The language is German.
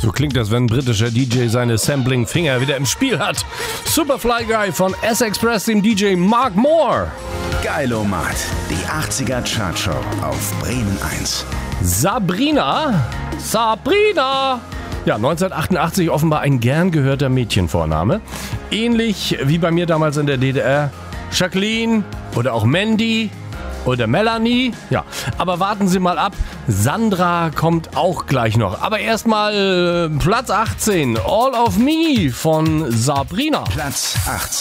So klingt das, wenn ein britischer DJ seine Sampling-Finger wieder im Spiel hat. Superfly Guy von S-Express, dem DJ Mark Moore. Geilomat, die 80er Chartshow auf Bremen 1. Sabrina. Ja, 1988 offenbar ein gern gehörter Mädchenvorname. Ähnlich wie bei mir damals in der DDR. Jacqueline oder auch Mandy oder Melanie. Ja, aber warten Sie mal ab. Sandra kommt auch gleich noch. Aber erstmal Platz 18. All of Me von Sabrina. Platz 18.